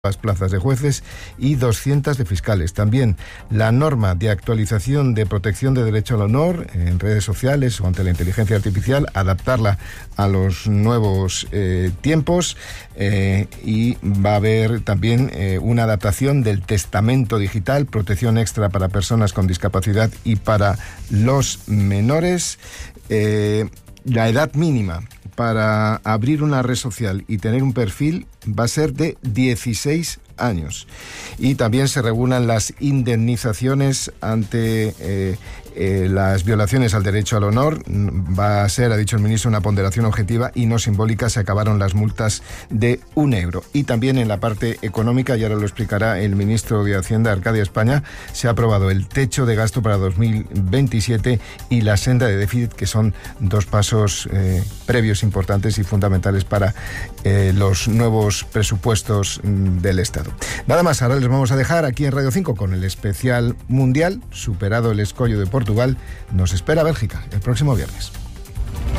las plazas de jueces y 200 de fiscales. También la norma de actualización de protección de derecho al honor en redes sociales o ante la inteligencia artificial, adaptarla a los nuevos tiempos, y va a haber también una adaptación del testamento digital, protección extra para personas con discapacidad y para los menores. La edad mínima para abrir una red social y tener un perfil va a ser de 16 años. Y también se regulan las indemnizaciones ante las violaciones al derecho al honor. Va a ser, ha dicho el ministro, una ponderación objetiva y no simbólica. Se acabaron las multas de €1. Y también en la parte económica, y ahora lo explicará el ministro de Hacienda, Arcadia España, se ha aprobado el techo de gasto para 2027 y la senda de déficit, que son dos pasos previos importantes y fundamentales para los nuevos presupuestos del Estado. Nada más, ahora les vamos a dejar aquí en Radio 5 con el especial mundial. Superado el escollo de Portugal, nos espera Bélgica el próximo viernes.